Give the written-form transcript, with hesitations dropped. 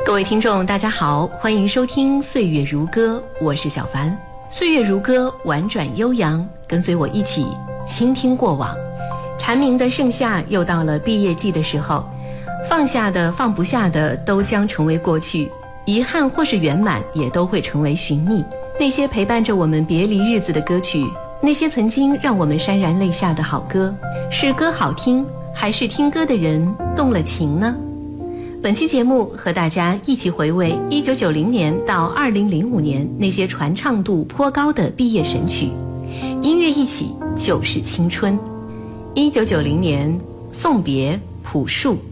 各位听众大家好，欢迎收听岁月如歌，我是小凡。岁月如歌，婉转悠扬，跟随我一起倾听过往。蝉鸣的盛夏又到了毕业季的时候，放下的放不下的都将成为过去，遗憾或是圆满也都会成为寻觅。那些陪伴着我们别离日子的歌曲，那些曾经让我们潸然泪下的好歌，是歌好听还是听歌的人动了情呢？本期节目和大家一起回味1990年到2005年那些传唱度颇高的毕业神曲，音乐一起就是青春。1990年，送别朴树。